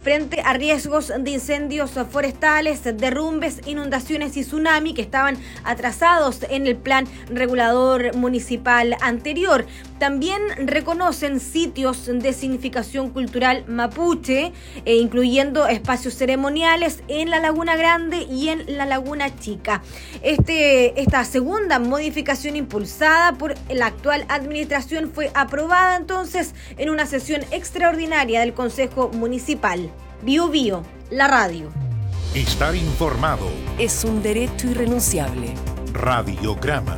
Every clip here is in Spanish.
frente a riesgos de incendios forestales, derrumbes, inundaciones y tsunami que estaban atrasados en el plan regulador municipal anterior. También reconocen sitios de significación cultural mapuche, incluyendo espacios ceremoniales en la Laguna Grande y en la Laguna Chica. Esta segunda modificación impulsada por la actual administración fue aprobada entonces en una sesión extraordinaria del Consejo Municipal. Bio Bio, la radio. Estar informado es un derecho irrenunciable. Radiograma.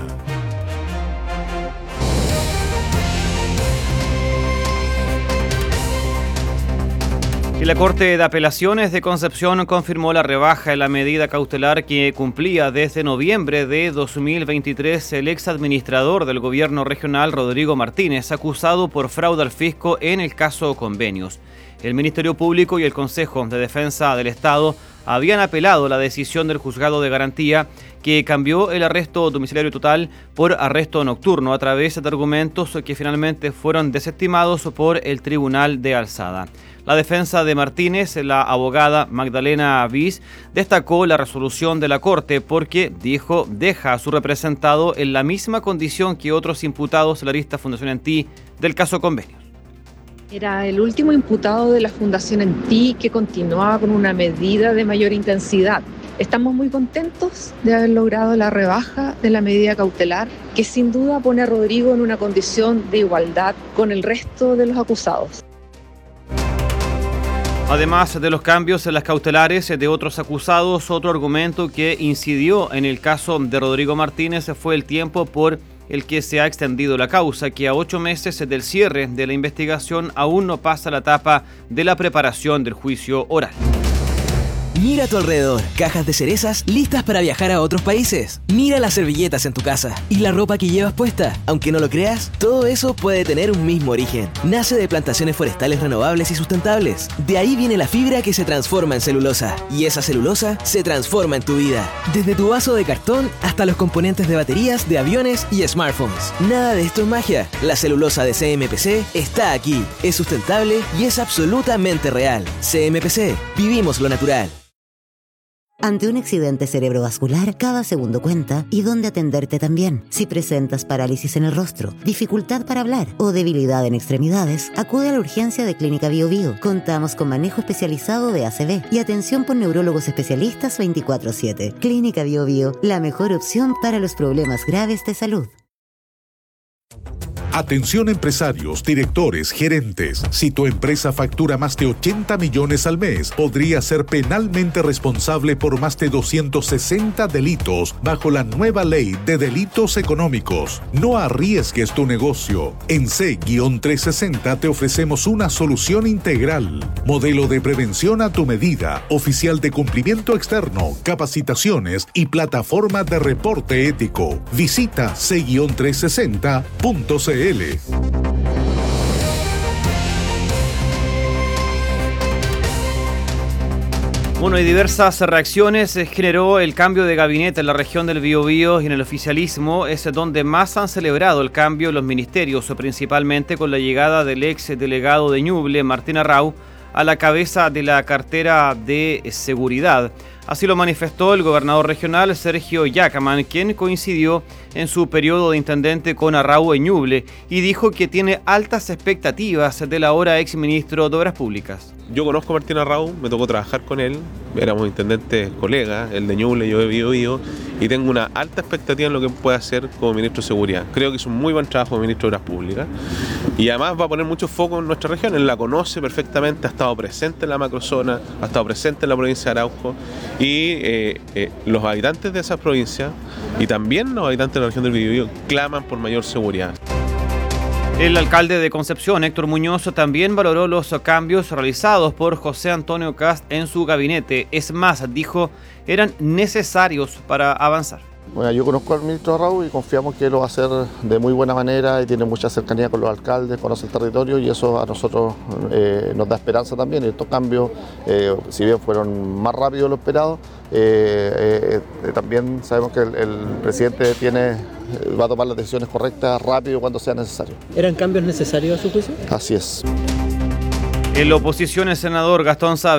Y la Corte de Apelaciones de Concepción confirmó la rebaja en la medida cautelar que cumplía desde noviembre de 2023 el exadministrador del gobierno regional Rodrigo Martínez, acusado por fraude al fisco en el caso Convenios. El Ministerio Público y el Consejo de Defensa del Estado habían apelado la decisión del Juzgado de Garantía que cambió el arresto domiciliario total por arresto nocturno a través de argumentos que finalmente fueron desestimados por el Tribunal de Alzada. La defensa de Martínez, la abogada Magdalena Viz, destacó la resolución de la Corte porque, dijo, deja a su representado en la misma condición que otros imputados de la lista Fundación Antí del caso Convenios. Era el último imputado de la Fundación Antí que continuaba con una medida de mayor intensidad. Estamos muy contentos de haber logrado la rebaja de la medida cautelar, que sin duda pone a Rodrigo en una condición de igualdad con el resto de los acusados. Además de los cambios en las cautelares de otros acusados, otro argumento que incidió en el caso de Rodrigo Martínez fue el tiempo por el que se ha extendido la causa, que a 8 meses del cierre de la investigación aún no pasa la etapa de la preparación del juicio oral. Mira a tu alrededor, cajas de cerezas listas para viajar a otros países. Mira las servilletas en tu casa y la ropa que llevas puesta. Aunque no lo creas, todo eso puede tener un mismo origen. Nace de plantaciones forestales renovables y sustentables. De ahí viene la fibra que se transforma en celulosa. Y esa celulosa se transforma en tu vida. Desde tu vaso de cartón hasta los componentes de baterías, de aviones y smartphones. Nada de esto es magia. La celulosa de CMPC está aquí. Es sustentable y es absolutamente real. CMPC, vivimos lo natural. Ante un accidente cerebrovascular, cada segundo cuenta y dónde atenderte también. Si presentas parálisis en el rostro, dificultad para hablar o debilidad en extremidades, acude a la urgencia de Clínica Bio Bio. Contamos con manejo especializado de ACV y atención por neurólogos especialistas 24/7. Clínica Bio Bio, la mejor opción para los problemas graves de salud. Atención empresarios, directores, gerentes. Si tu empresa factura más de 80 millones al mes, podría ser penalmente responsable por más de 260 delitos bajo la nueva ley de delitos económicos. No arriesgues tu negocio. En C-360 te ofrecemos una solución integral. Modelo de prevención a tu medida, oficial de cumplimiento externo, capacitaciones y plataforma de reporte ético. Visita C-360.cl. Bueno, y diversas reacciones generó el cambio de gabinete en la región del Biobío y en el oficialismo es donde más han celebrado el cambio en los ministerios, principalmente con la llegada del ex delegado de Ñuble, Martín Arrau, a la cabeza de la cartera de seguridad. Así lo manifestó el gobernador regional Sergio Yacaman, quien coincidió en su periodo de intendente con Arrau en Ñuble y dijo que tiene altas expectativas del ahora exministro de Obras Públicas. Yo conozco a Martín Arrau, me tocó trabajar con él, éramos intendentes colegas, el de Ñuble, yo de Biobío, y tengo una alta expectativa en lo que puede hacer como ministro de Seguridad. Creo que es un muy buen trabajo como ministro de Obras Públicas y además va a poner mucho foco en nuestra región, él la conoce perfectamente, ha estado presente en la macrozona, ha estado presente en la provincia de Arauco y los habitantes de esa provincia y también los habitantes de la región del Biobío claman por mayor seguridad. El alcalde de Concepción, Héctor Muñoz, también valoró los cambios realizados por José Antonio Kast en su gabinete. Es más, dijo, eran necesarios para avanzar. Bueno, yo conozco al ministro Arrau y confiamos que lo va a hacer de muy buena manera y tiene mucha cercanía con los alcaldes, conoce el territorio y eso a nosotros nos da esperanza también. Estos cambios, si bien fueron más rápidos de lo esperado, también sabemos que el presidente va a tomar las decisiones correctas rápido cuando sea necesario. ¿Eran cambios necesarios a su juicio? Así es. En la oposición, el senador Gastón Saavedra